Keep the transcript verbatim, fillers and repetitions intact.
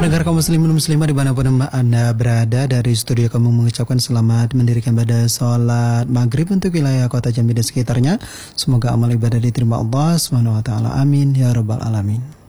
Pendengar kaum muslimin muslimah dimanapun Anda berada, dari studio kami mengucapkan selamat mendirikan ibadah sholat maghrib untuk wilayah kota Jambi dan sekitarnya. Semoga amal ibadah diterima Allah subhanahu wa ta'ala. Amin ya rabbal alamin.